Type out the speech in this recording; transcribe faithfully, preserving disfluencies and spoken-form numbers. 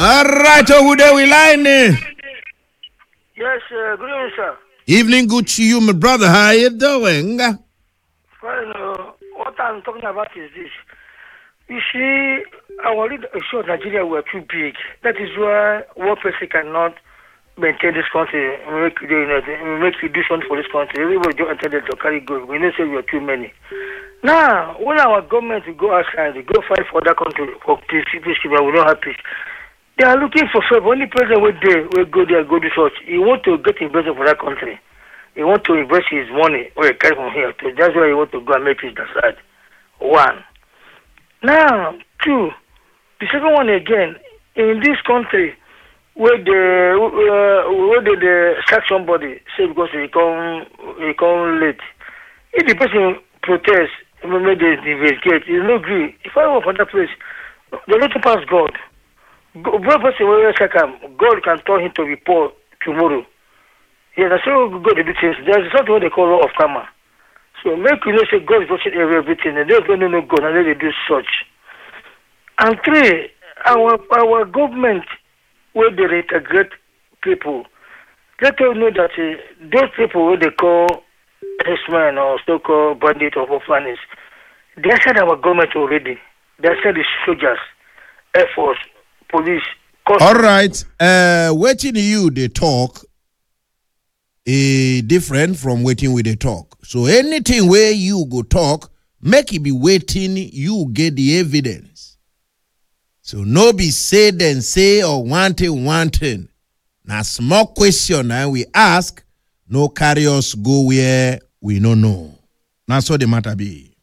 All right, over there we line. Yes, uh, good evening, sir. Evening, good to you, my brother. How you doing? Fine. Uh, what I'm talking about is this. You see, our leader showed Nigeria were too big. That is why one person cannot maintain this country, make you know, make you do something for this country. Everybody don't enter to carry gold. We know say we are too many. Now, when our government will go outside, they go fight for other country for peace, peace, we don't have peace. They are looking for favor. Only president will there, will go there, go to church. He want to get investment for that country. He want to invest his money or he carry from here. So that's why he want to go and make peace that side. One. Now, two. The second one again, in this country, where the uh, where they, they sack somebody, say because he come he come late. If the person protest, maybe they investigate, he no agree. If I work on that place, they let him pass God. God person will check him. God can turn him to be poor tomorrow. Yeah, that's how God do things. There's something what they call law of karma. So make you know say God is watching everything, and they don't know God, and then they do such. And three, our our government where they reintegrate people, let them know that uh, those people who they call herdsmen or so-called bandits or orphans, they said our government already. They said the soldiers, Air Force, police. All right. Uh, waiting you they talk is different from waiting with they talk. So anything where you go talk, make it be waiting you get the evidence. So no be say then say or wanting wanting. Now small question and we ask, no carry us go where we no know. Now so the matter be.